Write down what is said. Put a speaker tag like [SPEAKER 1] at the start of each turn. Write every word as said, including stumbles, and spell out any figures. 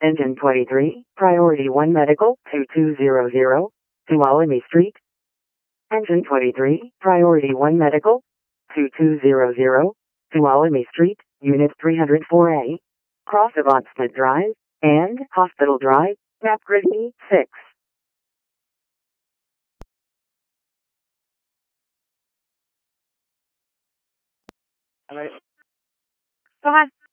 [SPEAKER 1] Engine twenty-three, Priority one Medical, two two zero zero, Tuolumne Street. Engine twenty-three, Priority one Medical, two two zero zero, Tuolumne Street, Unit three oh four A. Cross Avansted Drive, and Hospital Drive, map grid E six.
[SPEAKER 2] Alright. Go ahead.